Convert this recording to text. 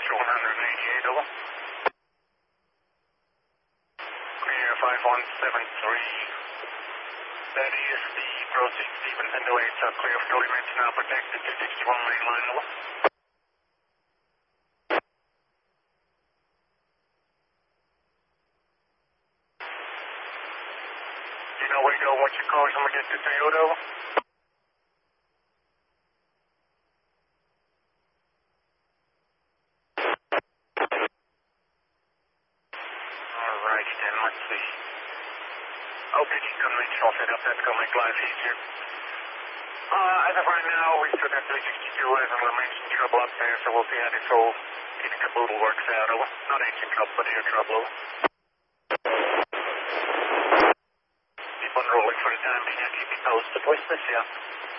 departure 188, over. Clear 5173. That is the proceed Stephen and the way it's clear fuel limits now protected 261 main line, over. You know where you go, what your cars when we get to Toyota, over? Alrighty then, let's see. Okay, conventional setup, that's going to make life easier. As of right now, we still got 362 as I mentioned, trouble up there, so we'll see how this whole kit and caboodle works out, over. Not engine trouble, but air trouble, over. Keep on rolling for the time being, I'll keep you posted with this, yeah.